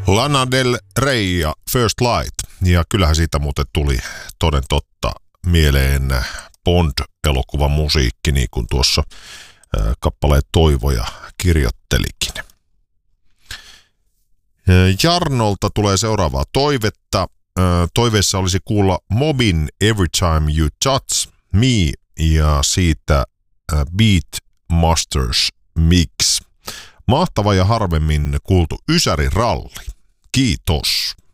Lana Del Rey ja First Light. Ja kyllähän siitä muuten tuli toden totta mieleen Bond-elokuvan musiikki, niin kuin tuossa kappaleen Toivoja kirjoittelikin. Jarnolta tulee seuraavaa toivetta. Toiveessa olisi kuulla Mobin Every Time You Touch Me ja siitä Beat Masters Mix. Mahtava ja harvemmin kuultu ysäriralli. Kiitos.